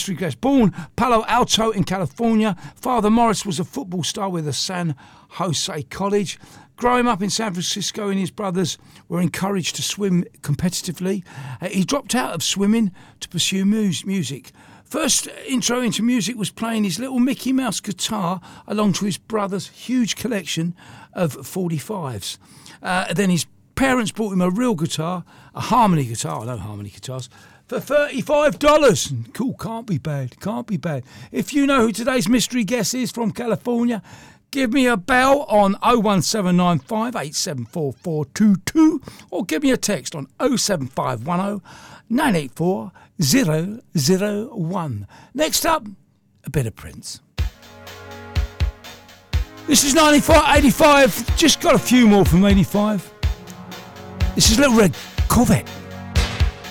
mystery guest. Born Palo Alto in California, Father Morris was a football star with the San Jose College. Growing up in San Francisco, and his brothers were encouraged to swim competitively. He dropped out of swimming to pursue music. First intro into music was playing his little Mickey Mouse guitar along to his brother's huge collection of 45s. Then his parents bought him a real guitar, a harmony guitar. I know harmony guitars. For $35. Cool, can't be bad. If you know who today's mystery guest is from California, give me a bell on 01795 874422 or give me a text on 07510 984 001. Next up, a bit of Prince. This is 85, just got a few more from 85. This is Little Red Corvette.